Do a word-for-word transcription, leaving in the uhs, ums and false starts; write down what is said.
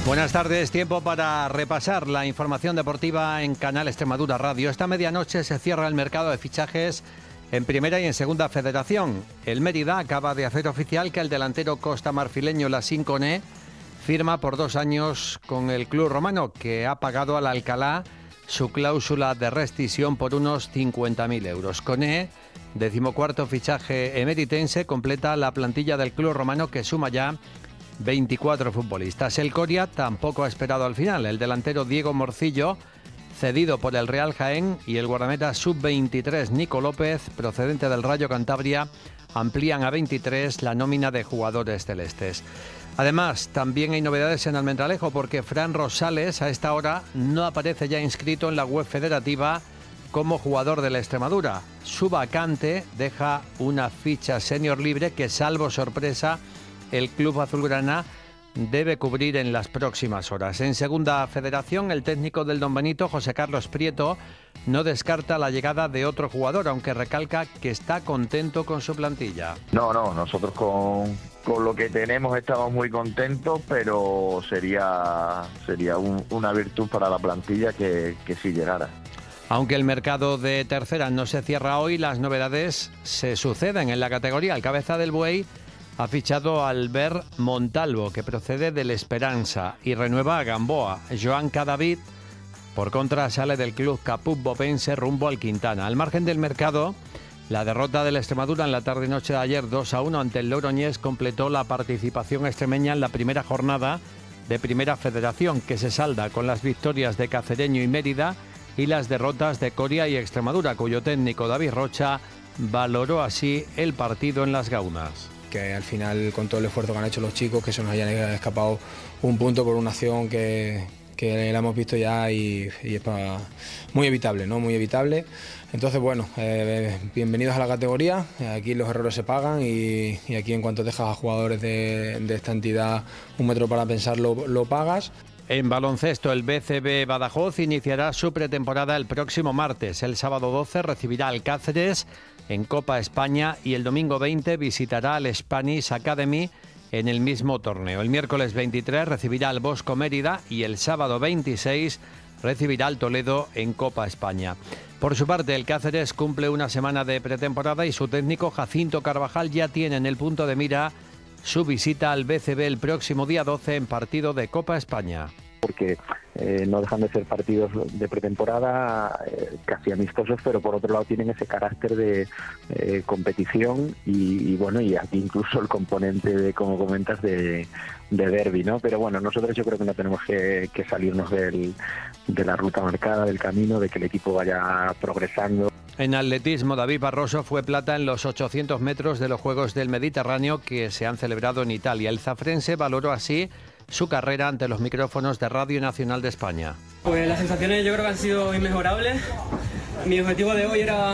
Buenas tardes, tiempo para repasar la información deportiva en Canal Extremadura Radio. Esta medianoche se cierra el mercado de fichajes en Primera y en Segunda Federación. El Mérida acaba de hacer oficial que el delantero costamarfileño Lassín Koné firma por dos años con el club romano, que ha pagado al Alcalá su cláusula de rescisión por unos cincuenta mil euros. Koné, decimocuarto fichaje emeritense, completa la plantilla del club romano, que suma ya veinticuatro futbolistas. El Coria tampoco ha esperado al final. El delantero Diego Morcillo, cedido por el Real Jaén, y el guardameta sub veintitrés Nico López, procedente del Rayo Cantabria, amplían a veintitrés la nómina de jugadores celestes. Además, también hay novedades en Almendralejo, porque Fran Rosales a esta hora no aparece ya inscrito en la web federativa como jugador de la Extremadura. Su vacante deja una ficha senior libre que, salvo sorpresa, el club azulgrana debe cubrir en las próximas horas. En Segunda Federación, el técnico del Don Benito, José Carlos Prieto, no descarta la llegada de otro jugador, aunque recalca que está contento con su plantilla. No, no, nosotros con, con lo que tenemos estamos muy contentos, pero sería, sería un, una virtud para la plantilla que, que sí llegara. Aunque el mercado de tercera no se cierra hoy, las novedades se suceden en la categoría. El cabeza del buey ha fichado a Albert Montalvo, que procede del Esperanza, y renueva a Gamboa. Joan Cadavid, por contra, sale del club Caput Bopense rumbo al Quintana. Al margen del mercado, la derrota de la Extremadura en la tarde-noche de ayer dos a uno ante el Logroñés completó la participación extremeña en la primera jornada de Primera Federación, que se salda con las victorias de Cacereño y Mérida y las derrotas de Coria y Extremadura, cuyo técnico David Rocha valoró así el partido en Las Gaunas. Que al final, con todo el esfuerzo que han hecho los chicos, que se nos hayan escapado un punto por una acción que, que la hemos visto ya y, y es para, muy evitable, ¿no? Muy evitable. Entonces, bueno, eh, bienvenidos a la categoría. Aquí los errores se pagan y, y aquí, en cuanto dejas a jugadores de, de esta entidad un metro para pensar, lo, lo pagas. En baloncesto, el B C B Badajoz iniciará su pretemporada el próximo martes. El sábado doce recibirá al Cáceres en Copa España y el domingo veinte visitará al Spanish Academy en el mismo torneo. El miércoles veintitrés recibirá al Bosco Mérida y el sábado veintiséis recibirá al Toledo en Copa España. Por su parte, el Cáceres cumple una semana de pretemporada y su técnico Jacinto Carvajal ya tiene en el punto de mira su visita al B C B el próximo día doce en partido de Copa España. Porque eh, no dejan de ser partidos de pretemporada eh, casi amistosos, pero por otro lado tienen ese carácter de eh, competición y, y bueno, y aquí incluso el componente de, como comentas, de, de derbi, ¿no? Pero bueno, nosotros yo creo que no tenemos que, que salirnos del, de la ruta marcada, del camino, de que el equipo vaya progresando. En atletismo, David Barroso fue plata en los ochocientos metros de los Juegos del Mediterráneo que se han celebrado en Italia. El zafrense valoró así su carrera ante los micrófonos de Radio Nacional de España. Pues las sensaciones yo creo que han sido inmejorables. Mi objetivo de hoy era